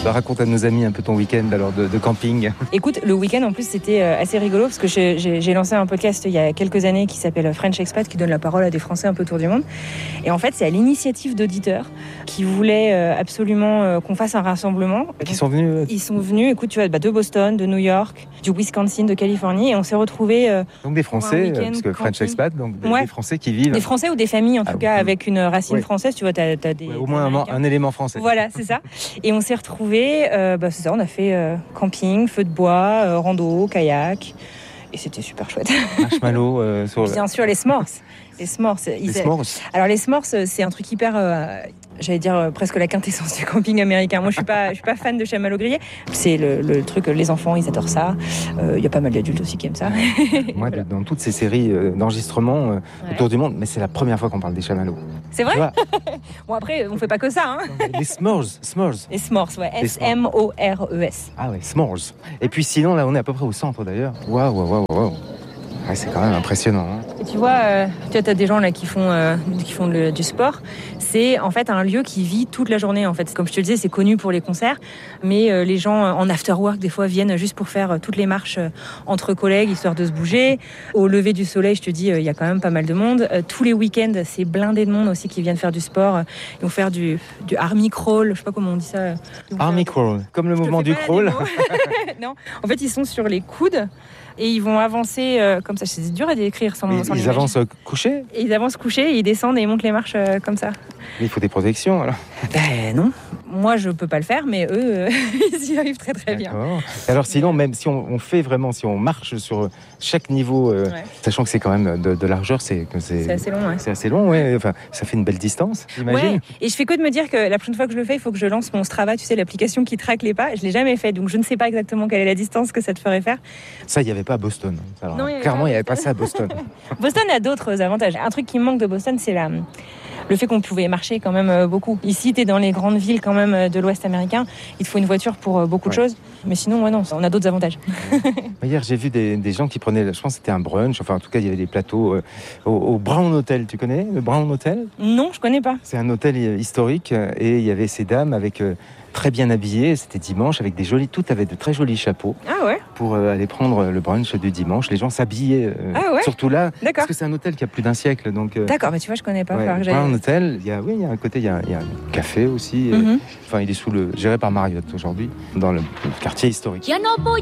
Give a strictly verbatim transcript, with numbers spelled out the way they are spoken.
Bah, raconte à nos amis un peu ton week-end alors de, de camping. Écoute, le week-end en plus c'était assez rigolo parce que j'ai, j'ai lancé un podcast il y a quelques années qui s'appelle French Expat, qui donne la parole à des Français un peu autour du monde. Et en fait, c'est à l'initiative d'auditeurs qui voulaient absolument qu'on fasse un rassemblement. Qui sont venus Ils sont venus, écoute, tu vois, bah, de Boston, de New York, du Wisconsin, de Californie, et on s'est retrouvés. Euh, donc des Français, parce que French Expat, donc des, ouais. des Français qui vivent. Des Français ou des familles, en tout ah, cas, oui. avec une racine ouais. française. Tu vois, t'as, t'as des. Ouais, au moins un, un élément français. Voilà, c'est ça. Et on s'est retrouvés, euh, bah, c'est ça, on a fait euh, camping, feu de bois, euh, rando, kayak. Et c'était super chouette. Marshmallow euh, sur. Bien sûr, les s'mores. Les s'mores. Les s'mores. Alors les s'mores, c'est un truc hyper. Euh, j'allais dire euh, presque la quintessence du camping américain. Moi, je suis pas, je suis pas fan de chamallow grillé. C'est le, le truc, les enfants, ils adorent ça. Il euh, y a pas mal d'adultes aussi qui aiment ça. Moi, voilà. Dans toutes ces séries d'enregistrements euh, ouais. autour du monde, mais c'est la première fois qu'on parle des chamallows. C'est vrai. Bon après, on fait pas que ça. Hein. Les s'mores, s'mores. Les s'mores, ouais. S M O R E S. Ah ouais, s'mores. Et puis sinon, là, on est à peu près au centre d'ailleurs. Waouh, waouh, waouh, waouh. Ouais, c'est quand même impressionnant. Hein. Et tu vois, euh, tu as des gens là qui font, euh, qui font le, du sport. C'est en fait un lieu qui vit toute la journée. En fait, comme je te le disais, c'est connu pour les concerts, mais euh, les gens en after work des fois viennent juste pour faire euh, toutes les marches euh, entre collègues, histoire de se bouger. Au lever du soleil, je te dis, il euh, y a quand même pas mal de monde. Euh, tous les week-ends, c'est blindé de monde aussi qui viennent faire du sport. Ils vont faire du, du army crawl. Je sais pas comment on dit ça. Army faire... crawl, comme le mouvement du crawl. Non, en fait, ils sont sur les coudes. Et ils vont avancer euh, comme ça. C'est dur à décrire sans, mais sans Ils l'image. avancent euh, couchés et Ils avancent couchés, ils descendent et ils montent les marches euh, comme ça. Mais il faut des protections alors. Ben non. Moi, je peux pas le faire, mais eux, euh, ils y arrivent très très bien. Alors sinon, même si on, on fait vraiment, si on marche sur chaque niveau, euh, ouais. sachant que c'est quand même de, de largeur, c'est, c'est, c'est assez long. Ouais. C'est assez long, ouais. Enfin, ça fait une belle distance, j'imagine. Ouais. Et je fais que de me dire que la prochaine fois que je le fais, il faut que je lance mon Strava, tu sais, l'application qui traque les pas. Je l'ai jamais fait, donc je ne sais pas exactement quelle est la distance que ça te ferait faire. Ça, il n'y avait pas à Boston. Alors, non, clairement, il n'y avait pas ça à Boston. Boston a d'autres avantages. Un truc qui me manque de Boston, c'est la... le fait qu'on pouvait marcher quand même beaucoup. Ici, tu es dans les grandes villes quand même de l'Ouest américain. Il te faut une voiture pour beaucoup de ouais. choses. Mais sinon, ouais, non, on a d'autres avantages. Hier, j'ai vu des, des gens qui prenaient, je pense que c'était un brunch. Enfin, en tout cas, il y avait des plateaux euh, au, au Brown Hotel. Tu connais le Brown Hotel ? Non, je connais pas. C'est un hôtel historique et il y avait ces dames avec... Euh, très bien habillés, c'était dimanche, avec des jolis, tout avait de très jolis chapeaux. Ah ouais. Pour euh, aller prendre le brunch du dimanche. Les gens s'habillaient, euh, ah ouais. surtout là, D'accord. parce que c'est un hôtel qui a plus d'un siècle. Donc, euh, d'accord, mais tu vois, je connais pas. Ouais, que un hôtel, il y a, oui, il y a un côté, il y a, il y a un café aussi. Mm-hmm. euh, enfin, il est sous le, géré par Marriott aujourd'hui, dans le, le quartier historique.